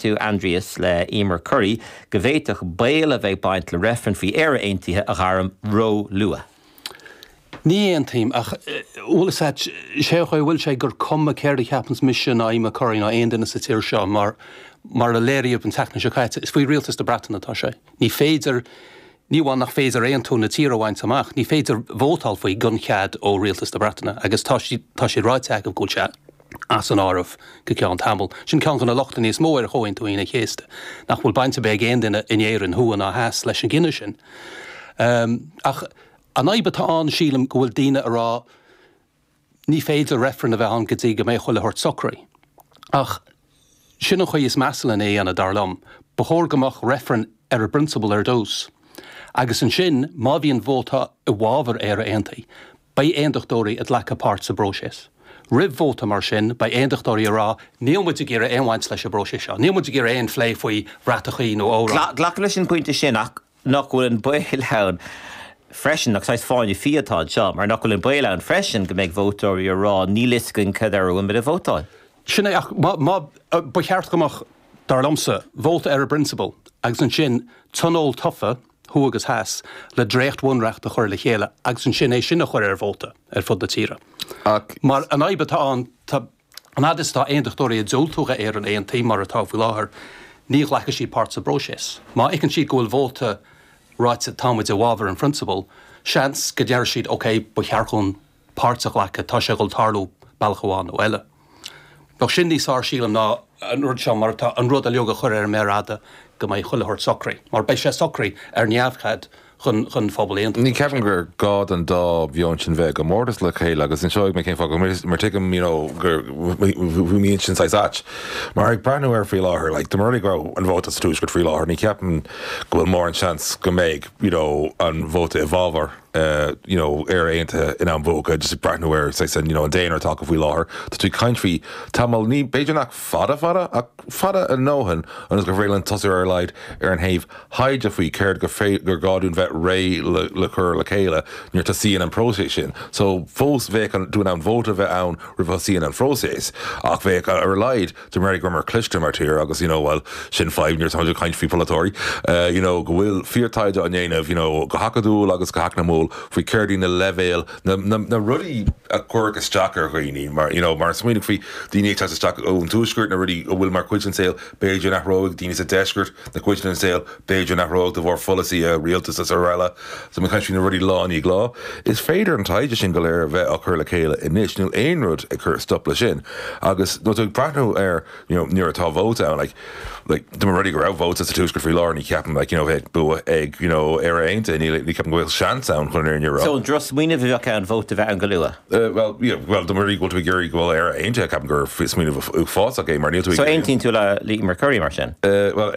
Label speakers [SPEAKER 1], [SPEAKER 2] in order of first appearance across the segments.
[SPEAKER 1] tú Andreas le Emer Curry go bhféadfadh béal a bheith baint le referent faoi éire aontaithe a gharm Ro Lua.
[SPEAKER 2] Ní an tíim ach úlas sé bhfuil sé gur cuma céir cheapans mission a Emer Curry ná aon duine sa tíir seo mar a léiríomh an teachna seáite is faoi rialtas de bratan atá sé. Ní féidir ní bháin nach féidir éon túna tír bhaint amach, ní féidir bhótáil faoi gunchead ó rialtas de bratainna, agus tá sí ráite ag go se as an ámh go ceann tamil. Sin ceann na lochta níos mór a choinn tú ina chéiste. Nach bhfuil bainte be géon duine in éireann thuan á heas leis an gine sin. Ach an aibatá an sílam go bhfuil daine ará ní féidir referen a bheith an gotí go méid chuile hort socraí. Ach sinna chuí is measal é anna darlam, bethór gomach referen ar a principal ar dós. Agus an sin, má bhíon bhóta i bhábhar ar a aontaí, ba aondachtóirí a lecha páirt sa bróis. Rib bhóta mar sin, ba aondachtóirí ará, níl muid gur éonhaint leis a bróis seo. Níl muid gur éon phlé faoi ratachaí nó óra.
[SPEAKER 1] Glach leis an pointe sin ach nach bhfuil an bail ann freisin nach sais fáinne fiatá seo, mar nach bhfuil an bail ann freisin go méid bhótóirí ará ní liscin cad ar bhfuil bit a bhótáil.
[SPEAKER 2] Sinna ach má ba cheart gomach darlamsa bhóta ar a principal, agus an sin tunól tofa thuagus heas le drécht bhunreacht a chuir le chéile, agus an sin é sinna chuir ar bhóta ar fud na tíre. Mar an aibatá an is tá aondachtóirí a dúiltúga ar an éon tí mar atá bhfuil láthair ní lecha sí páirt sa bróis. Má ag an siad go bhfuil bhóta ráit sa támuid a bhábhar an principal, seans go dear siad ba chearchún páirteach lecha tá sé go tarlú bailchaáin ó eile. Doch sin níos sílam ná an rud seo mar an rud a leoga chuir ar mérada go mé chuile hort socraí. Mar bei sé socraí ar neamhchead chun phobal éon.
[SPEAKER 3] Ní ceapan gur gád an dá bheon sin bheith go mórdas le chéile agus in seoigh mé cén fá mar tuigim gur bhuaíonn sin saach. Mar ag breanú ar faoi láthair, le de marla go an bhóta túis go faoi láthair, ní ceapan go bhfuil mór an seans go méid an bhóta i bhábhar ar aonta in an bóga just breanúir san an déanaar tá go bhfuil láthair. Tá tú caiintrí tamil ní beidir nach fada an nóhan agus go bhréileann tosir ar leid ar an taobh haide faoi céir gur gáún bheith ré le chur le chéile níor tá síon an próséis sin. So fós bheith an dún an bhóta bheith ann ru bh síon an próséis. Ach bheith ar leid de mar go mar cliste mar tír agus bhil sin 5 níor táidir caiint fí polatóirí. Go bhfuil fíortaide an dhéanamh go hacadú agus go hacna mó faoi céirdí na levéil na rudí a chuir isteach ar chuoí mar smuoinnig faoi daoine tá isteach ó an túisgurt na rudí ó bhfuil mar cuid an saoil béidir nach róg daoine sa deisgurt na cuid an saoil béidir nach róg de bhór folasí a rialtas as arela so man caiint na rudí lá ní glá. Is féidir an taide sin go léir bheith a chur le chéile inis níl éon rud a chur stop le sin. Agus nó tú breathnú ar níor atá bhóta an de mar rudí go raibh bhóta sa túisgurt faoi lá ní ceapan bheith bua ag ar aonta ní ceapan gohfuil sean an chun ar ní rá.
[SPEAKER 1] So dros muoine bheith an bhóta bheith an go luath?
[SPEAKER 3] Well de marí goil tú gurí gohfuil ar aonta ceapan gur smuoine fás a mar níl tú.
[SPEAKER 1] So aon tín tú le Emer Curry mar sin?
[SPEAKER 3] Well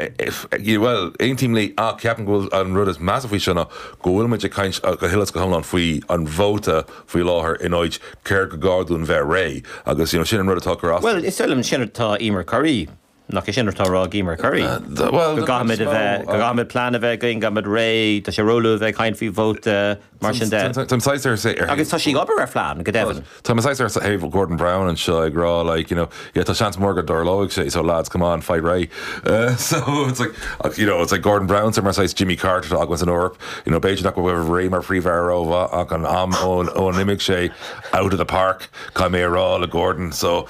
[SPEAKER 3] aon tím lí ceapan gohfuil an rud is massafhí sinna go bhfuil muid caiint go hilas go thomlan faoi an bhóta faoi láthair in áid céir go gáún bheith ré agus sin an rud atá go.
[SPEAKER 1] Well, is sulm sinnatá Emer Curry nach sinnatá rá Emer Curry. Go gahamid plan a bheith going gamid ré, tá sé róla bheith caiint faoi bhóta mar sin de. Agus tá sí gobar ar phláán go deimhin.
[SPEAKER 3] Tá ar sa éh Gordon Brown and seo ag rá tá seans mór go dorlóigh sé so lads come on fight Ray. So it's like Gordon Brown mar Jimmy Carter agus an orp beidir nach bh ré mar príomhharróha ach an am ón imig sé out of the park cai mé rá le Gordon so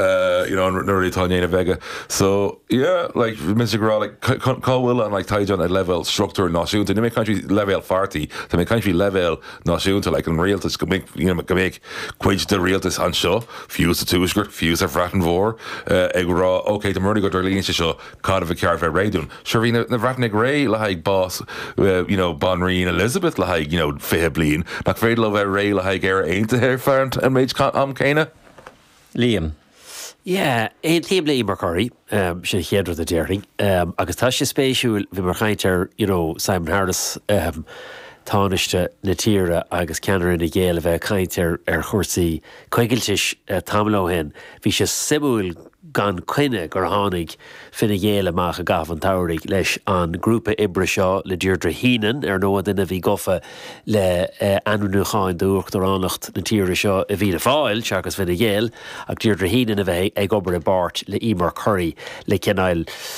[SPEAKER 3] nuirí táine vega. So Mr. Gra cáhfuil an taidan a level structúr náisiúnta, ní mé country level farty, tá mé country level náisiúnta an rialtas go méid cuid de rialtas an seo, fiús a túisgurt, fiús a bhratan mhór ag rá okay de murna go líonn se seo cad a bh ceart bheith réún. Sure hí na bhreatnig ré le haig bás Bonrín Elizabeth le haig fithe bliain, nach féad le bheith ré le haig ar aonta ar fearnt an méid am céine?
[SPEAKER 1] Liam.
[SPEAKER 4] Yeah, ein tíbla Emer Curry, sin chéadú a déirring, agus tá sé spéisiúil bhí mar chaint ar, Simon Harris táneiste na tíre agus ceanar in na ggéal bheith chaint ar chórsaí coigiltis tamló hen. Bhí sé simúil gan cuine gur tháinig finna dhéal amach a gaf an tairigh leis an grúpa ibre seo le Deirdre Heenan ar nó duine bhí gofa le anúcháin dúcht ar annacht na tíre seo a bhí na fáil seachas finna dhéal ach Deirdre Heenan a bheith ag obair a bart le Emer Curry le cenáil